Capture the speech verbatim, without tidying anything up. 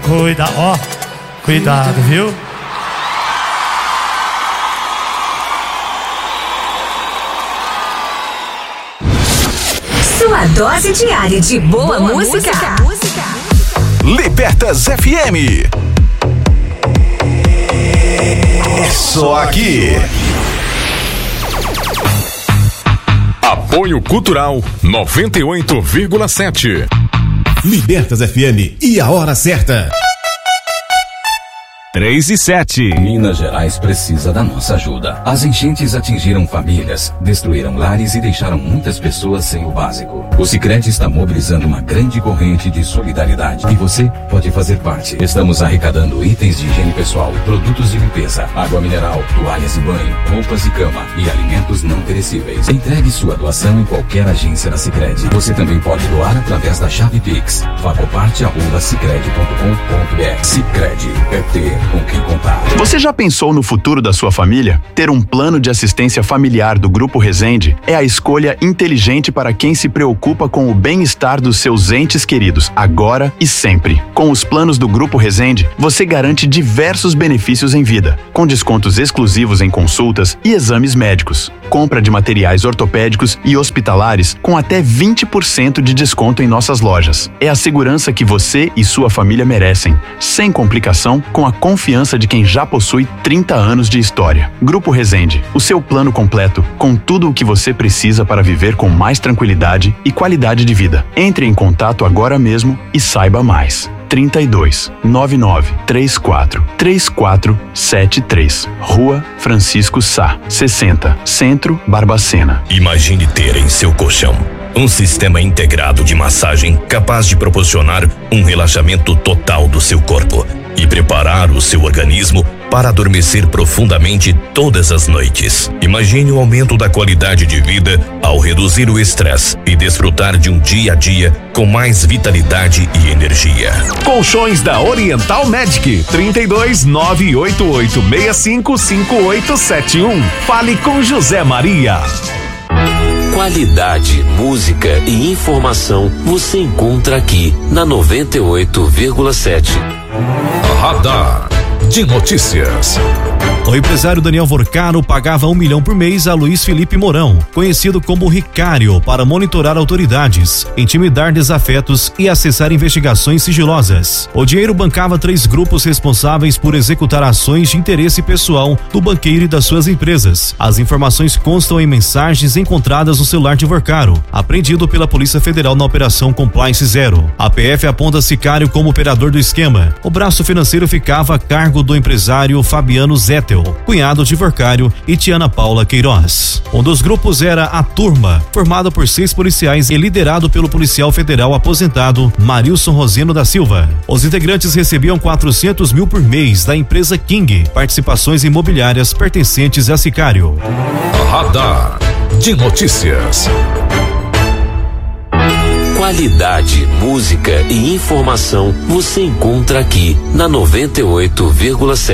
Cuida, ó, cuidado, viu? Sua dose diária de boa, boa música. música. Libertas F M. É só aqui. Apoio Cultural noventa e oito vírgula sete. Libertas F M e a hora certa. três e sete. Minas Gerais precisa da nossa ajuda. As enchentes atingiram famílias, destruíram lares e deixaram muitas pessoas sem o básico. O Sicredi está mobilizando uma grande corrente de solidariedade e você pode fazer parte. Estamos arrecadando itens de higiene pessoal, produtos de limpeza, água mineral, toalhas de banho, roupas e cama e alimentos não perecíveis. Entregue sua doação em qualquer agência da Sicredi. Você também pode doar através da chave Pix. Fagoparte arroba sicredi ponto com ponto br. Sicredi é ter com quem contar. Você já pensou no futuro da sua família? Ter um plano de assistência familiar do Grupo Resende é a escolha inteligente para quem se preocupa com o bem-estar dos seus entes queridos, agora e sempre. Com os planos do Grupo Resende, você garante diversos benefícios em vida, com descontos exclusivos em consultas e exames médicos, compra de materiais ortopédicos e hospitalares com até vinte por cento de desconto em nossas lojas. É a segurança que você e sua família merecem, sem complicação, com a confiança de quem já possui trinta anos de história. Grupo Resende, o seu plano completo, com tudo o que você precisa para viver com mais tranquilidade e qualidade de vida. Entre em contato agora mesmo e saiba mais. trinta e dois, noventa e nove, trinta e quatro, trinta e quatro setenta e três. Rua Francisco Sá, sessenta, Centro, Barbacena. Imagine ter em seu colchão um sistema integrado de massagem capaz de proporcionar um relaxamento total do seu corpo e preparar o seu organismo para adormecer profundamente todas as noites. Imagine o aumento da qualidade de vida ao reduzir o estresse e desfrutar de um dia a dia com mais vitalidade e energia. Colchões da Oriental Medic, trinta e dois, nove oito oito, seis cinco cinco oito sete um. Fale com José Maria. Qualidade, música e informação você encontra aqui na noventa e oito vírgula sete. Radar de notícias. O empresário Daniel Vorcaro pagava um milhão por mês a Luiz Felipe Mourão, conhecido como Ricário, para monitorar autoridades, intimidar desafetos e acessar investigações sigilosas. O dinheiro bancava três grupos responsáveis por executar ações de interesse pessoal do banqueiro e das suas empresas. As informações constam em mensagens encontradas no celular de Vorcaro, apreendido pela Polícia Federal na Operação Compliance Zero. A P F aponta Sicário como operador do esquema. O braço financeiro ficava a cargo do empresário Fabiano Zettel, cunhado de Vorcário, e Tiana Paula Queiroz. Um dos grupos era a Turma, formada por seis policiais e liderado pelo policial federal aposentado Marilson Roseno da Silva. Os integrantes recebiam quatrocentos mil por mês da empresa King, participações imobiliárias pertencentes a Sicário. Radar de notícias. Qualidade, música e informação você encontra aqui na noventa e oito vírgula sete.